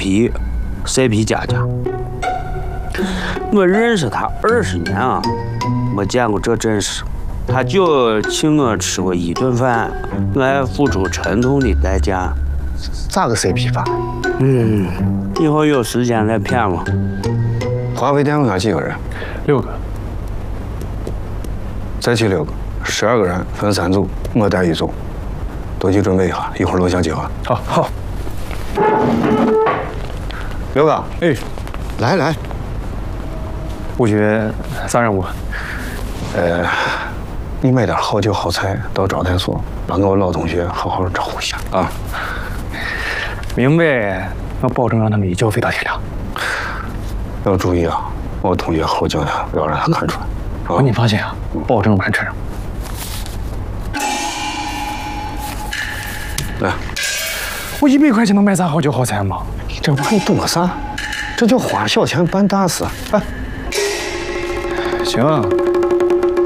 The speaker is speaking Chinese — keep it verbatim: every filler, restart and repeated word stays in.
P C P 佳佳，我认识他二十年啊，没见过这阵势。他就请我吃过一顿饭，我还付出沉痛的代价。 咋个 C P 法？ 嗯，以后有时间再骗我。 华为电话几个人？ 六个。 再去六个，十二个人分三组，我带一组，多去准备一下，一会儿录下计划。 好，好。 刘哥， 哎， 来来， 吴局啥任务？ 呃，你买点好酒好菜到招待所，帮我老同学好好招呼一下啊。 明白，我保证让他们一觉睡到天亮。 要注意啊，我同学后颈呀，不要让他看出来。 我你放心啊，保证完成。 来， 我一百块钱能买啥好酒好菜吗？ 你这玩意懂个啥？这叫花小钱办大事。哎， 行，